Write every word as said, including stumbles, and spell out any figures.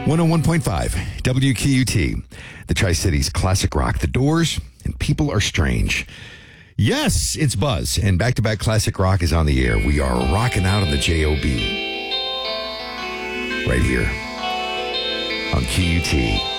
one oh one point five W Q U T, the Tri-Cities classic rock, The Doors, and People Are Strange. Yes, it's Buzz, and back-to-back classic rock is on the air. We are rocking out on the J O B right here on Q U T.